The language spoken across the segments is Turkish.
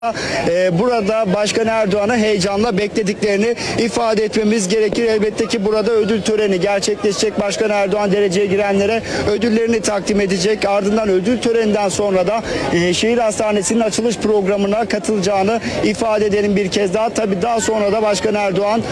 Burada Başkan Erdoğan'ı heyecanla beklediklerini ifade etmemiz gerekir. Elbette ki burada ödül töreni gerçekleşecek. Başkan Erdoğan dereceye girenlere ödüllerini takdim edecek. Ardından ödül töreninden sonra da şehir hastanesinin açılış programına katılacağını ifade edelim bir kez daha. Tabii daha sonra da Başkan Erdoğan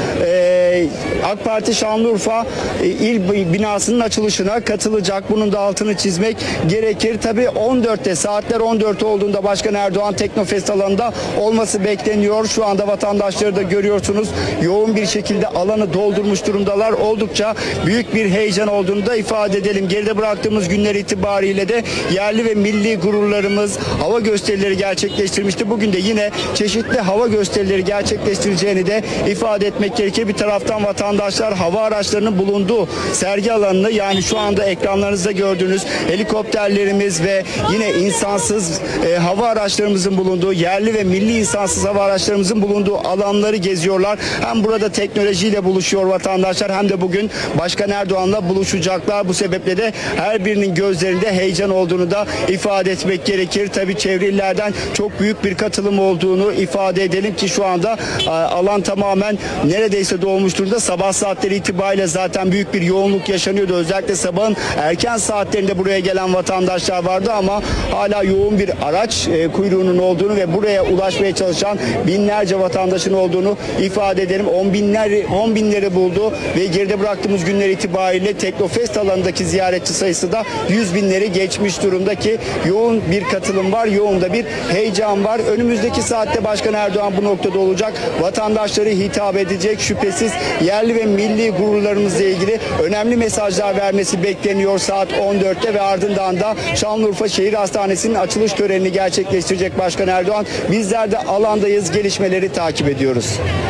AK Parti Şanlıurfa il binasının açılışına katılacak. Bunun da altını çizmek gerekir. Tabii 14'te saatler 14 olduğunda Başkan Erdoğan Teknofest alanında olması bekleniyor. Şu anda vatandaşları da görüyorsunuz. Yoğun bir şekilde alanı doldurmuş durumdalar. Oldukça büyük bir heyecan olduğunu da ifade edelim. Geride bıraktığımız günler itibariyle de yerli ve milli gururlarımız hava gösterileri gerçekleştirmişti. Bugün de yine çeşitli hava gösterileri gerçekleştireceğini de ifade etmek gerekir. Bir taraftan vatandaşlar hava araçlarının bulunduğu sergi alanını, yani şu anda ekranlarınızda gördüğünüz helikopterlerimiz ve yine insansız hava araçlarımızın bulunduğu, yerli ve milli insansız hava araçlarımızın bulunduğu alanları geziyorlar. Hem burada teknolojiyle buluşuyor vatandaşlar, hem de bugün Başkan Erdoğan'la buluşacaklar. Bu sebeple de her birinin gözlerinde heyecan olduğunu da ifade etmek gerekir. Tabii çevre illerden çok büyük bir katılım olduğunu ifade edelim ki şu anda alan tamamen neredeyse dolmuş durumda. Sabah saatleri itibariyle zaten büyük bir yoğunluk yaşanıyordu. Özellikle sabahın erken saatlerinde buraya gelen vatandaşlar vardı ama hala yoğun bir araç kuyruğunun olduğunu ve buraya ulaşmaya çalışan binlerce vatandaşın olduğunu ifade edelim. 10 binleri buldu ve geride bıraktığımız günler itibariyle Teknofest alanındaki ziyaretçi sayısı da 100 binleri geçmiş durumda ki yoğun bir katılım var, yoğun da bir heyecan var. Önümüzdeki saatte Başkan Erdoğan bu noktada olacak. Vatandaşları hitap edecek, şüphesiz yerli ve milli gururlarımızla ilgili önemli mesajlar vermesi bekleniyor saat 14'te ve ardından da Şanlıurfa Şehir Hastanesi'nin açılış törenini gerçekleştirecek Başkan Erdoğan. Bizler de alandayız, gelişmeleri takip ediyoruz.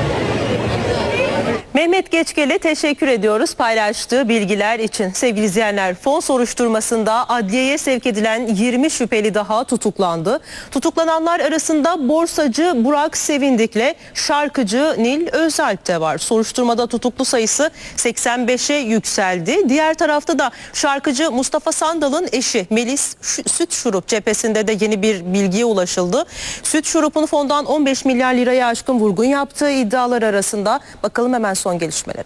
Mehmet Geçkel'e teşekkür ediyoruz paylaştığı bilgiler için. Sevgili izleyenler, fon soruşturmasında adliyeye sevk edilen 20 şüpheli daha tutuklandı. Tutuklananlar arasında borsacı Burak Sevindik'le şarkıcı Nil Özalp de var. Soruşturmada tutuklu sayısı 85'e yükseldi. Diğer tarafta da şarkıcı Mustafa Sandal'ın eşi Melis Süt Şurup cephesinde de yeni bir bilgiye ulaşıldı. Süt Şurup'un fondan 15 milyar liraya aşkın vurgun yaptığı iddialar arasında. Bakalım hemen son gelişmelere.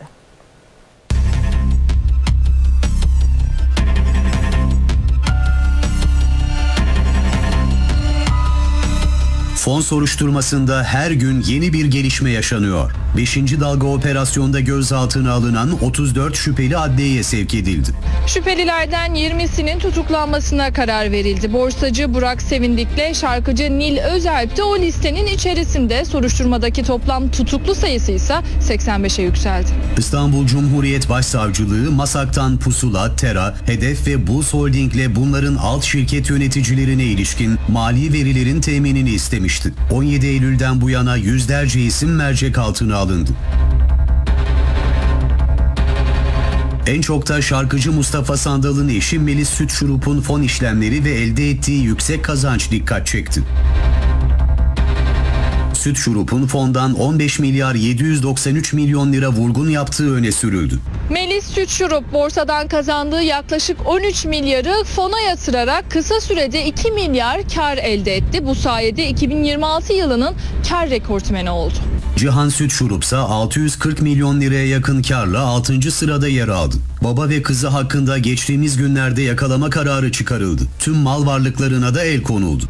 Fon soruşturmasında her gün yeni bir gelişme yaşanıyor. 5. dalga operasyonda gözaltına alınan 34 şüpheli adliyeye sevk edildi. Şüphelilerden 20'sinin tutuklanmasına karar verildi. Borsacı Burak Sevindik'le şarkıcı Nil Özalp de o listenin içerisinde. Soruşturmadaki toplam tutuklu sayısı ise 85'e yükseldi. İstanbul Cumhuriyet Başsavcılığı Masak'tan Pusula, Tera, Hedef ve Buz Holding'le bunların alt şirket yöneticilerine ilişkin mali verilerin teminini istemişti. 17 Eylül'den bu yana yüzlerce isim mercek altına alındı. En çok da şarkıcı Mustafa Sandal'ın eşi Melis Süt Şurup'un fon işlemleri ve elde ettiği yüksek kazanç dikkat çekti. Süt Şurup'un fondan 15 milyar 793 milyon lira vurgun yaptığı öne sürüldü. Melis Süt Şurup borsadan kazandığı yaklaşık 13 milyarı fona yatırarak kısa sürede 2 milyar kar elde etti. Bu sayede 2026 yılının kar rekortmeni oldu. Cihan Süt Şurup ise 640 milyon liraya yakın karla 6. sırada yer aldı. Baba ve kızı hakkında geçtiğimiz günlerde yakalama kararı çıkarıldı. Tüm mal varlıklarına da el konuldu.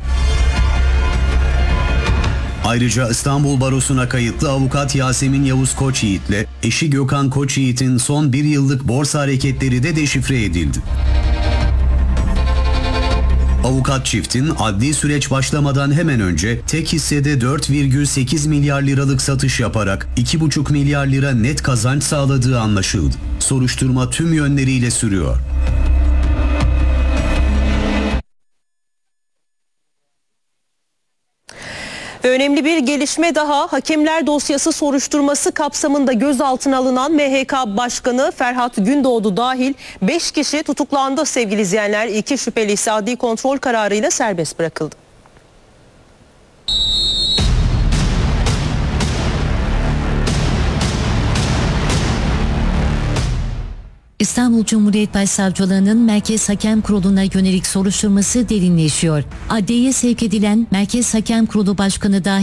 Ayrıca İstanbul Barosu'na kayıtlı avukat Yasemin Yavuz Koçyiğit'le eşi Gökhan Koçyiğit'in son bir yıllık borsa hareketleri de deşifre edildi. Avukat çiftin adli süreç başlamadan hemen önce tek hissede 4,8 milyar liralık satış yaparak 2,5 milyar lira net kazanç sağladığı anlaşıldı. Soruşturma tüm yönleriyle sürüyor. Önemli bir gelişme daha. Hakemler dosyası soruşturması kapsamında gözaltına alınan MHK Başkanı Ferhat Gündoğdu dahil 5 kişi tutuklandı sevgili izleyenler. 2 şüpheli ise adli kontrol kararıyla serbest bırakıldı. İstanbul İstanbul Cumhuriyet Başsavcılığı'nın Merkez Hakem Kurulu'na yönelik soruşturması derinleşiyor. Adliyeye sevk edilen Merkez Hakem Kurulu Başkanı da